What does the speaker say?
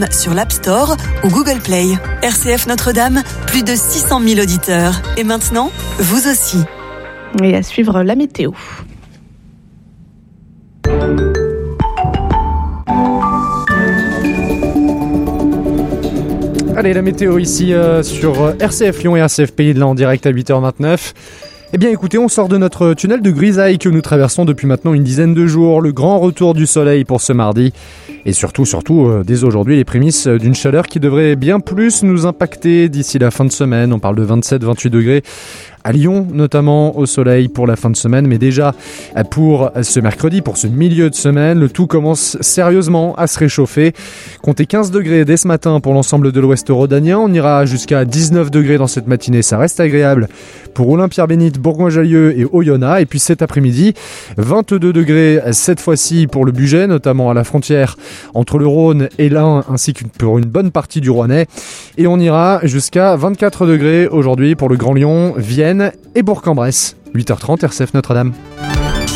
Notre-Dame sur l'App Store ou Google Play. RCF Notre-Dame, plus de 600 000 auditeurs. Et maintenant, vous aussi. Et à suivre la météo. Allez, la météo ici sur RCF Lyon et RCF Pays de l'An en direct à 8h29. Eh bien écoutez, on sort de notre tunnel de grisaille que nous traversons depuis maintenant une dizaine de jours. Le grand retour du soleil pour ce mardi. Et surtout, dès aujourd'hui, les prémices d'une chaleur qui devrait bien plus nous impacter d'ici la fin de semaine. On parle de 27-28 degrés. À Lyon, notamment au soleil pour la fin de semaine, mais déjà pour ce mercredi, pour ce milieu de semaine, le tout commence sérieusement à se réchauffer. Comptez 15 degrés dès ce matin pour l'ensemble de l'ouest rhodanien, on ira jusqu'à 19 degrés dans cette matinée, ça reste agréable pour Oulain-Pierre-Bénite, Bourgoin-Jallieu et Oyonnax. Et puis cet après-midi, 22 degrés cette fois-ci pour le Bugey, notamment à la frontière entre le Rhône et l'Ain, ainsi que pour une bonne partie du Rouennais. Et on ira jusqu'à 24 degrés aujourd'hui pour le Grand Lyon, Vienne et Bourg-en-Bresse. 8h30, RCF Notre-Dame.